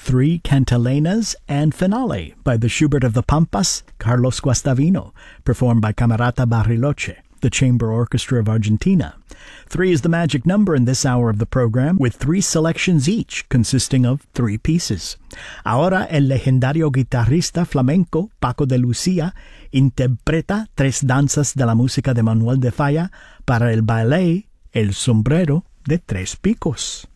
three cantilenas, and finale by the Schubert of the Pampas, Carlos Guastavino, performed by Camerata Bariloche, the Chamber Orchestra of Argentina. 3 is the magic number in this hour of the program, with 3 selections each, consisting of 3 pieces. Ahora el legendario guitarrista flamenco Paco de Lucía interpreta 3 danzas de la música de Manuel de Falla para el ballet El Sombrero de 3 Picos.